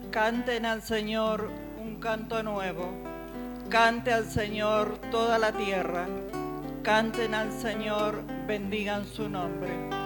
Canten al Señor un canto nuevo. Cante al Señor toda la tierra. Canten al Señor, bendigan su nombre.